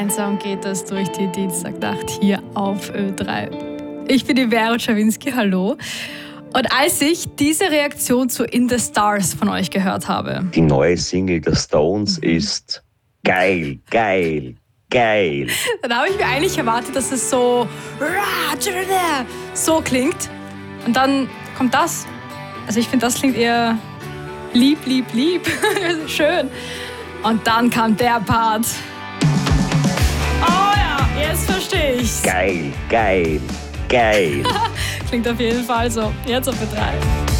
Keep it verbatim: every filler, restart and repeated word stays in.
einsam geht es durch die Dienstagnacht hier auf Ö drei. Ich bin die Vero Czawinski, hallo. Und als ich diese Reaktion zu In the Stars von euch gehört habe... Die neue Single der Stones mhm. ist geil, geil, geil. Dann habe ich mir eigentlich erwartet, dass es so... so klingt. Und dann kommt das. Also ich finde, das klingt eher lieb, lieb, lieb. Schön. Und dann kam der Part. Oh ja, jetzt verstehe ich's. Geil, geil, geil. Klingt auf jeden Fall so. Jetzt auf Ö drei.